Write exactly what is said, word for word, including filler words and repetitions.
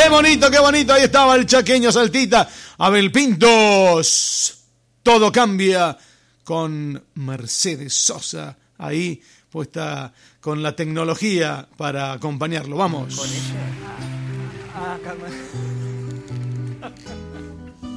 Qué bonito, qué bonito. Ahí estaba el chaqueño Saltita. Abel Pintos. Todo cambia con Mercedes Sosa. Ahí puesta con la tecnología para acompañarlo. Vamos. Con ella. Ah, calma.